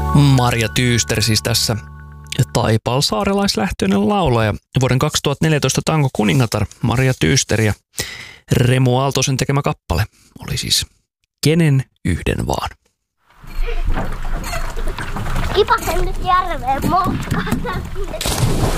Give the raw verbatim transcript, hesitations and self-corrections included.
Marja Tyyster siis tässä taipalsaarelaislähtöinen laulaja. Vuoden kaksituhattaneljätoista tango kuningatar Marja Tyyster ja Remu Aaltosen tekemä kappale oli siis Kenen yhden vaan. Kipasen nyt järveen moskata.